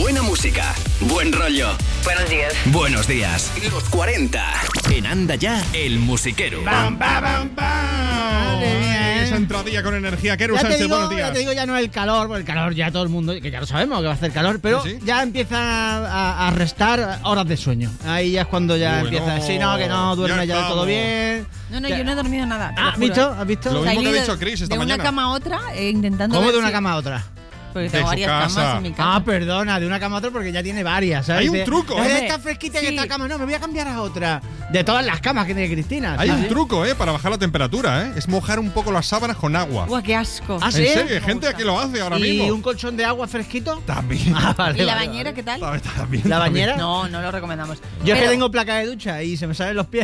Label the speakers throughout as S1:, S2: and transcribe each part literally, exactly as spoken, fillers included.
S1: Buena música, buen rollo.
S2: Buenos días.
S1: Buenos días. Los cuarenta. En Anda Ya, el musiquero.
S3: ¡Bam, bam, bam, bam!
S4: Ay, esa entradilla con energía. Keru Sánchez,
S3: digo,
S4: buenos días.
S3: ya te digo, ya no el calor, porque el calor ya todo el mundo, que ya lo sabemos que va a hacer calor, pero
S4: ¿Sí?
S3: ya empieza a, a restar horas de sueño. Ahí ya es cuando ya
S4: Bueno,
S3: empieza. Sí, no, que no duerme
S4: ya
S3: ya, del todo
S4: estamos.
S3: bien.
S5: No, no,
S3: Que-
S5: yo no he dormido nada. te lo
S3: Ah, ¿has
S5: juro,
S3: visto?
S5: ¿eh?
S3: ¿Has visto?
S4: Lo
S5: O sea,
S4: mismo
S5: he
S4: que ha
S5: ido
S4: dicho Chris esta
S5: de
S4: mañana.
S5: una cama a otra eh, intentando.
S3: ¿Cómo
S5: ver
S3: de una
S5: si-
S3: cama a otra?
S5: Porque
S4: De
S5: tengo
S4: su
S5: varias
S4: casa.
S5: camas en mi casa.
S3: Ah, perdona, de una cama a otra porque ya tiene varias, ¿sabes?
S4: Hay un
S3: De-
S4: truco,
S3: "Ay,
S5: ¿eh?
S3: Está fresquita
S5: Sí.
S3: en esta cama, no, me voy a cambiar a otra. De todas las camas que tiene Cristina.
S4: Hay
S3: ¿sabes?
S4: un truco, ¿eh? Para bajar la temperatura, ¿eh? Es mojar un poco las sábanas con agua.
S5: Buah, qué asco.
S3: Ah,
S4: ¿En
S3: ¿sí?
S4: serio? Hay gente que lo hace ahora
S3: ¿Y
S4: mismo.
S3: un colchón de agua fresquito?
S4: También.
S3: Ah, vale,
S5: ¿Y la
S3: vale,
S5: bañera
S3: vale.
S5: qué tal?
S4: También, también,
S3: ¿La
S4: también.
S3: bañera?
S5: No, no lo recomendamos.
S3: Yo es que
S5: Pero-
S3: tengo placa de ducha y se me salen los pies.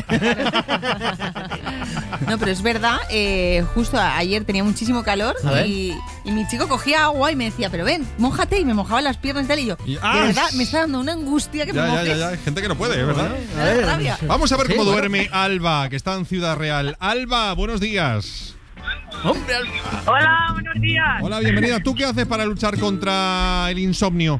S5: No, pero es verdad, eh, justo a- ayer tenía muchísimo calor
S3: A ver.
S5: y, y mi chico cogía agua y me decía, pero ven, mójate, y me mojaba las piernas y tal, y yo,
S4: Y-
S5: de
S4: ¡ah!
S5: verdad, me está dando una angustia que
S4: Ya,
S5: me
S4: ya,
S5: mojes.
S4: ya, ya. Hay gente que no puede, ¿eh? ¿Verdad?
S5: Me da rabia.
S4: Vamos a ver
S3: Sí,
S4: cómo
S3: bueno.
S4: duerme Alba, que está en Ciudad Real. Alba, buenos días.
S3: Hombre, al-
S2: Hola, buenos días.
S4: Hola, bienvenida. ¿Tú qué haces para luchar contra el insomnio?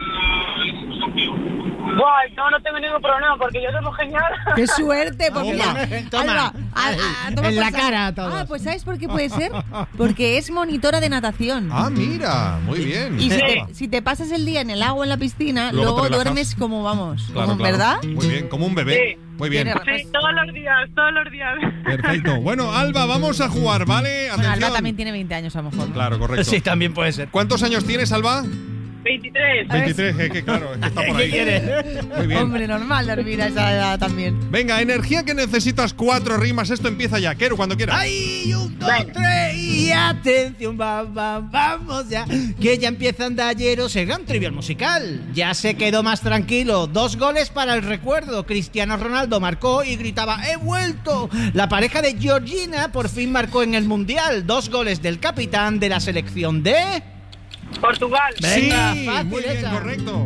S2: Buah, no, no tengo ningún problema porque yo duermo genial.
S5: ¡Qué suerte! Pues
S4: Toma.
S5: mira,
S3: Toma.
S5: Alba, a- a- toma
S3: En la
S5: por sa-
S3: cara a todos.
S5: Ah, pues ¿sabes por qué puede ser? Porque es monitora de natación.
S4: Ah, mira, muy bien.
S5: Y si
S4: Alba.
S5: te, si te pasas el día en el agua en la piscina,
S4: Luego
S5: luego,
S4: te relajas.
S5: duermes como vamos,
S4: Claro,
S5: como,
S4: claro.
S5: ¿verdad?
S4: Muy bien, como un bebé.
S2: Sí.
S4: Muy bien.
S5: Tiene-
S2: Sí, todos los días, todos los días.
S4: Perfecto. Bueno, Alba, vamos a jugar, ¿vale?
S5: Bueno,
S4: Atención.
S5: Alba también tiene veinte años a lo mejor. ¿no?
S4: Claro, correcto.
S3: Sí, también puede ser.
S4: ¿Cuántos años tienes, Alba?
S2: veintitrés.
S4: veintitrés, es que claro, es que está por ahí.
S3: ¿Qué quieres?
S4: Muy bien.
S5: Hombre, normal dormir a esa edad también.
S4: Venga, energía que necesitas, cuatro rimas. Esto empieza ya. Keru, cuando quieras.
S3: ¡Ay! Un, dos, tres y atención, va, va, vamos ya. Que ya empieza Andalleros el gran trivial musical. Ya se quedó más tranquilo. Dos goles para el recuerdo. Cristiano Ronaldo marcó y gritaba ¡he vuelto! La pareja de Georgina por fin marcó en el Mundial. Dos goles del capitán de la selección de...
S2: Portugal.
S3: Venga,
S4: sí,
S3: fácil
S4: muy bien,
S3: esa.
S4: correcto.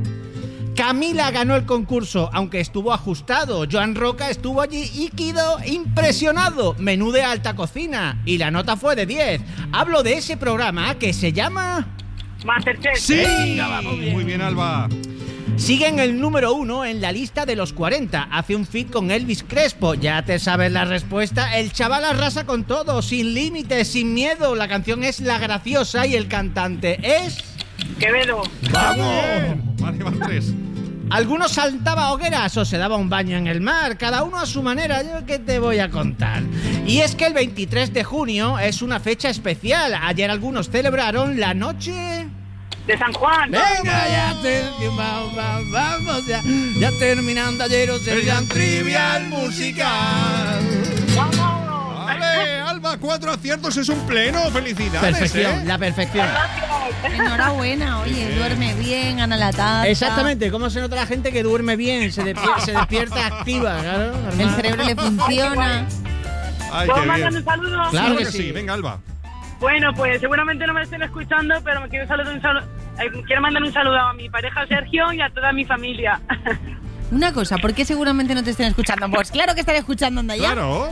S3: Camila ganó el concurso, aunque estuvo ajustado. Joan Roca estuvo allí y quedó impresionado. Menú de alta cocina. Y la nota fue de diez. Hablo de ese programa que se llama...
S2: Masterchef.
S4: Sí,
S3: Venga, vamos bien.
S4: muy bien, Alba.
S3: Sigue en el número uno en la lista de los cuarenta. Hace un feat con Elvis Crespo. Ya te sabes la respuesta. El chaval arrasa con todo, sin límites, sin miedo. La canción es La Graciosa y el cantante es...
S2: Quevedo.
S3: ¡Vamos!
S4: Vale, van tres.
S3: Algunos saltaba hogueras o se daba un baño en el mar, cada uno a su manera. Yo qué te voy a contar. Y es que el veintitrés de junio es una fecha especial. Ayer algunos celebraron la noche...
S2: De San Juan.
S3: Venga, ya atención, vamos, vamos, vamos ya. Ya terminando ayeros el gran trivial musical.
S2: ¡Vamos!
S4: Vale, Alba, cuatro aciertos es un pleno. Felicidades.
S3: Perfección,
S4: ¿eh?
S3: la perfección.
S5: Enhorabuena, oye, duerme bien, gana la taza.
S3: Exactamente, ¿cómo se nota la gente que duerme bien? Se, despier- se despierta activa, claro.
S5: El
S3: normal.
S5: cerebro le funciona.
S4: Ay,
S2: ¿Puedo
S4: qué
S2: mandar
S4: bien.
S2: un saludo?
S3: Claro
S4: Claro
S3: que
S4: que
S3: sí.
S4: sí. Venga, Alba.
S2: Bueno, pues seguramente no me estén escuchando, pero me quiero, saludar un saludo, eh, quiero mandar un saludo a mi pareja Sergio y a toda mi familia.
S5: Una cosa, ¿por qué seguramente no te estén escuchando? Pues claro que están escuchando, anda ya.
S4: Claro.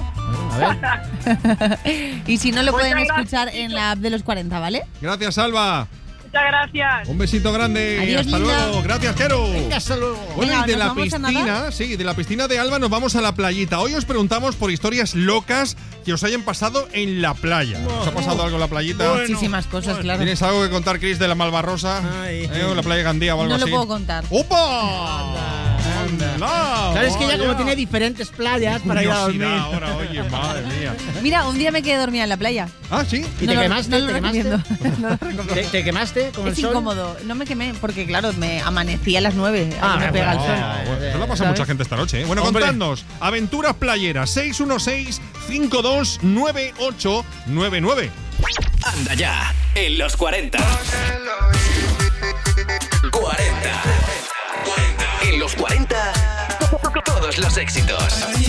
S3: A ver.
S5: Y si no, lo
S2: Muchas
S5: pueden
S2: gracias.
S5: escuchar en la app de los cuarenta, ¿vale?
S4: Gracias, Alba.
S2: Muchas gracias.
S4: Un besito grande.
S5: Adiós,
S4: Hasta
S5: linda.
S4: luego. Gracias, Keru.
S3: Venga, hasta luego.
S4: Bueno,
S5: Venga,
S4: y de
S5: ¿nos
S4: la
S5: vamos a nadar?
S4: piscina, sí, de la piscina de Alba nos vamos a la playita. Hoy os preguntamos por historias locas que os hayan pasado en la playa. ¿Os ha pasado algo en la playita?
S3: Bueno.
S5: Muchísimas cosas, claro.
S4: ¿Tienes algo que contar, Chris, de la Malvarrosa?
S3: Ay.
S4: ¿Eh? ¿O la playa de Gandía o algo
S5: No lo
S4: así?
S5: puedo contar.
S4: ¡Opa!
S3: Anda.
S4: No,
S3: Claro, es que ya como
S4: vaya.
S3: tiene diferentes playas para ir a dormir.
S4: Curiosidad ahora, oye, madre mía.
S5: Mira, un día me quedé dormida en la playa.
S4: Ah, sí.
S3: ¿Y
S5: No
S3: te
S5: lo-
S3: quemaste?
S5: no lo
S3: ¿Te quemaste?
S5: recomiendo. No lo recomiendo.
S3: ¿Te, te quemaste con el
S5: Es
S3: sol?
S5: incómodo. No me quemé porque, claro, me amanecí a las nueve. Ahí
S3: Ah,
S5: me pega
S3: bueno,
S5: el sol.
S4: Ah, bueno, eso le pasa a
S5: ¿Sabes?
S4: mucha gente esta noche, ¿eh? Bueno,
S3: Hombre.
S4: contadnos. Aventuras playeras. seis uno seis, cinco dos nueve ocho nueve nueve.
S1: Anda Ya, en los cuarenta. cuarenta. En los cuarenta, todos los éxitos.